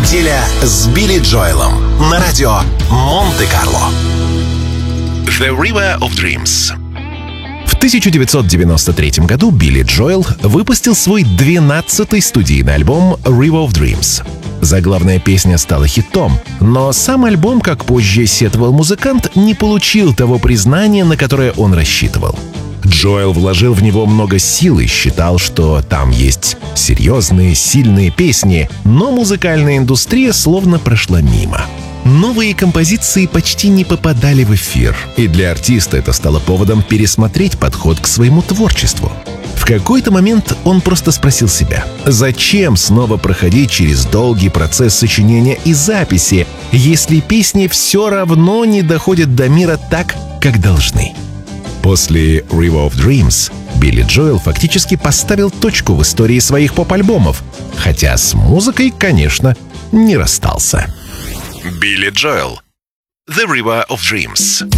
Неделя с Билли Джоэлом на радио Монте-Карло. The River of Dreams. В 1993 году Билли Джоэл выпустил свой 12-й студийный альбом «River of Dreams». Заглавная песня стала хитом, но сам альбом, как позже сетовал музыкант, не получил того признания, на которое он рассчитывал. Джоэл вложил в него много сил и считал, что там есть серьезные, сильные песни, но музыкальная индустрия словно прошла мимо. Новые композиции почти не попадали в эфир, и для артиста это стало поводом пересмотреть подход к своему творчеству. В какой-то момент он просто спросил себя, зачем снова проходить через долгий процесс сочинения и записи, если песни все равно не доходят до мира так, как должны. После River of Dreams Билли Джоэл фактически поставил точку в истории своих поп-альбомов, хотя с музыкой, конечно, не расстался. Билли Джоэл. The River of Dreams.